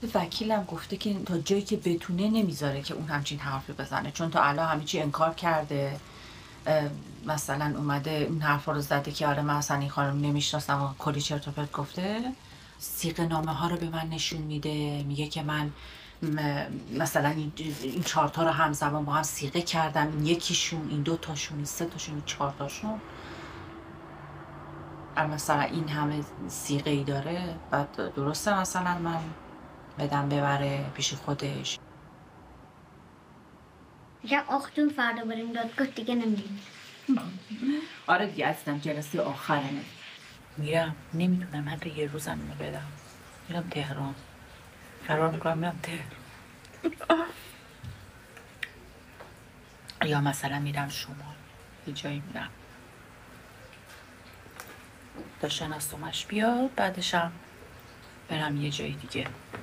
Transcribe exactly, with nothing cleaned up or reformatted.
وکیلم گفته که تا جایی که بتونه نمیذاره که اون همچین حرفی بزنه، چون تا الان همه چی انکار کرده. مثلا اومده این حرفا رو زده که آره من اصلا این خانم نمیشناسم و کلی چرت و پرت گفته. صیغه نامه ها رو به من نشون میده، میگه که من مثلا این این چهار تا رو همزمان با هم صیغه کردم، این یکیشون، این دو تاشون، این سه تاشون، این چهار تاشون. مثلا این همه صیغه ای داره، بعد درسته مثلا من بدم ببره پیش خودش. میگم آختون فردا بریم دادگاه دیگه نمیریم. آره دیگه عزیزم، جلسه آخرمه. میرم، نمیدونم حتی یه روزم اینو بدم. میرم تهران، قرار میکنم میرم تهران. یا مثلا میرم شمال، یه جایی میرم تا شناسومش بیاد، بعدشم برم یه جای دیگه.